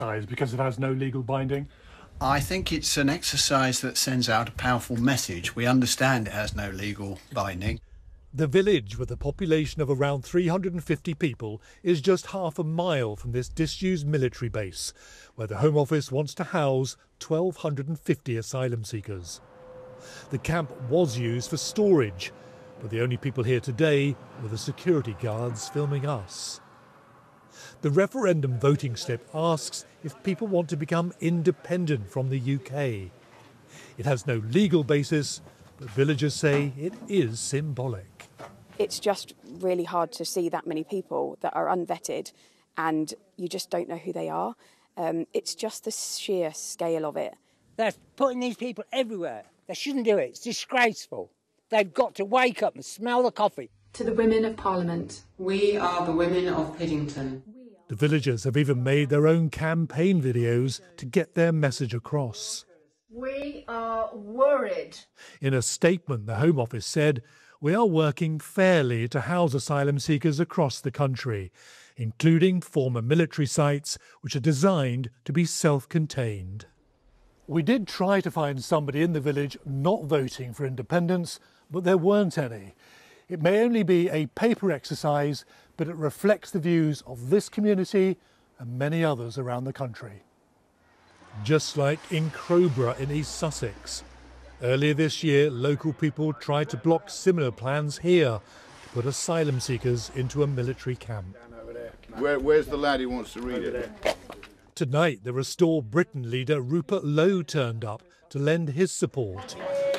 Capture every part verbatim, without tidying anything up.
Because it has no legal binding? I think it's an exercise that sends out a powerful message. We understand it has no legal binding. The village, with a population of around three hundred fifty people, is just half a mile from this disused military base, where the Home Office wants to house one thousand two hundred fifty asylum seekers. The camp was used for storage, but the only people here today were the security guards filming us. The referendum voting slip asks if people want to become independent from the U K. It has no legal basis, but villagers say it is symbolic. It's just really hard to see that many people that are unvetted and you just don't know who they are. Um, it's just the sheer scale of it. They're putting these people everywhere. They shouldn't do it. It's disgraceful. They've got to wake up and smell the coffee. To the Women of Parliament. We are the women of Piddington. The villagers have even made their own campaign videos to get their message across. We are worried. In a statement, the Home Office said, "We are working fairly to house asylum seekers across the country, including former military sites which are designed to be self-contained." We did try to find somebody in the village not voting for independence, but there weren't any. It may only be a paper exercise, but it reflects the views of this community and many others around the country. Just like in Crowborough in East Sussex. Earlier this year, local people tried to block similar plans here to put asylum seekers into a military camp. Where, where's the lad who wants to read it? Tonight, the Restore Britain leader Rupert Lowe turned up to lend his support.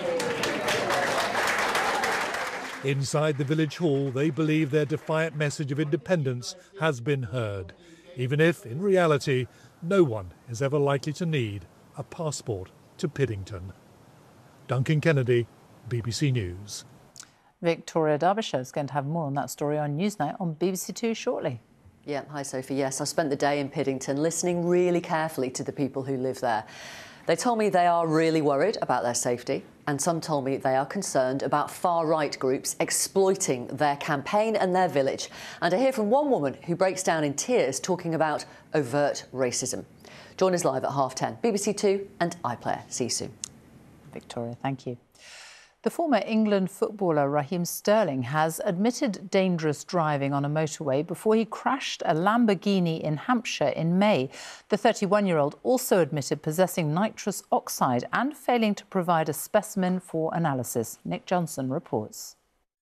Inside the village hall, they believe their defiant message of independence has been heard, even if, in reality, no one is ever likely to need a passport to Piddington. Duncan Kennedy, B B C News. Victoria Derbyshire is going to have more on that story on Newsnight on B B C Two shortly. Yeah, hi Sophie. Yes, I spent the day in Piddington listening really carefully to the people who live there. They told me they are really worried about their safety, and some told me they are concerned about far-right groups exploiting their campaign and their village. And I hear from one woman who breaks down in tears talking about overt racism. Join us live at half ten. B B C Two and iPlayer. See you soon. Victoria, thank you. The former England footballer Raheem Sterling has admitted dangerous driving on a motorway before he crashed a Lamborghini in Hampshire in May. The thirty-one-year-old also admitted possessing nitrous oxide and failing to provide a specimen for analysis. Nick Johnson reports.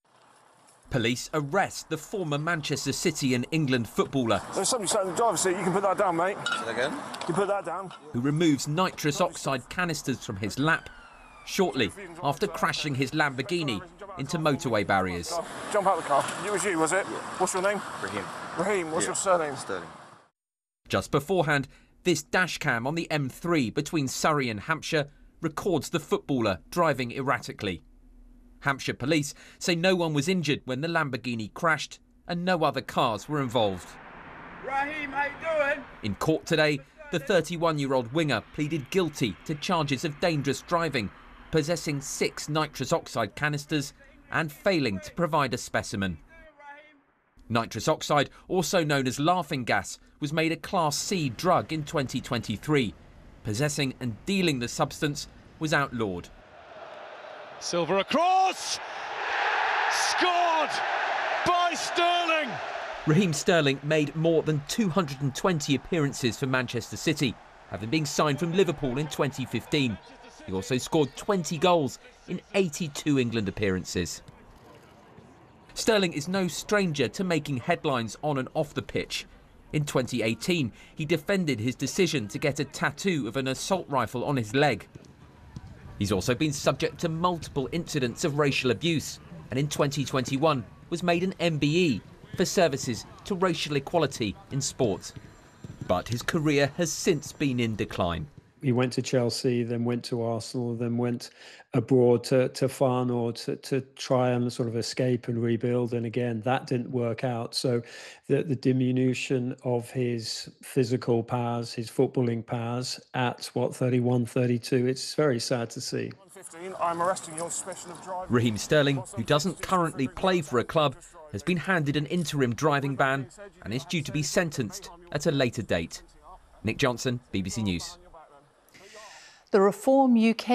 Police arrest the former Manchester City and England footballer. There's somebody sat in the driver's seat. You can put that down, mate. Say that again? You can put that down. Who removes nitrous oxide canisters from his lap shortly after crashing his Lamborghini into motorway barriers. Jump out of the car. It was you, was it? What's your name? Raheem. Raheem, what's yeah. your surname? Sterling. Just beforehand, this dash cam on the M three between Surrey and Hampshire records the footballer driving erratically. Hampshire police say no one was injured when the Lamborghini crashed and no other cars were involved. Raheem, how you doing? In court today, the thirty-one-year-old winger pleaded guilty to charges of dangerous driving, possessing six nitrous oxide canisters and failing to provide a specimen. Nitrous oxide, also known as laughing gas, was made a Class C drug in twenty twenty-three. Possessing and dealing the substance was outlawed. Silver across! Scored by Sterling! Raheem Sterling made more than two hundred twenty appearances for Manchester City, having been signed from Liverpool in twenty fifteen. He also scored twenty goals in eighty-two England appearances. Sterling is no stranger to making headlines on and off the pitch. In twenty eighteen, he defended his decision to get a tattoo of an assault rifle on his leg. He's also been subject to multiple incidents of racial abuse, and in twenty twenty-one was made an M B E for services to racial equality in sport. But his career has since been in decline. He went to Chelsea, then went to Arsenal, then went abroad to, to Feyenoord to, to try and sort of escape and rebuild. And again, that didn't work out. So the, the diminution of his physical powers, his footballing powers at, what, thirty-one, thirty-two, it's very sad to see. I'm arresting your special of driving. Raheem Sterling, who doesn't currently play for a club, has been handed an interim driving ban and is due to be sentenced at a later date. Nick Johnson, B B C News. The Reform U K